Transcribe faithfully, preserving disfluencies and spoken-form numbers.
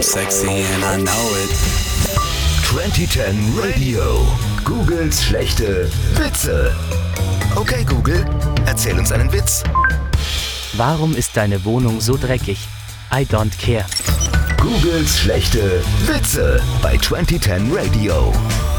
sexy and I know it. zwanzig zehn Radio. Googles schlechte Witze. Okay, Google, erzähl uns einen Witz. Warum ist deine Wohnung so dreckig? I don't care. Googles schlechte Witze bei zwanzig zehn Radio.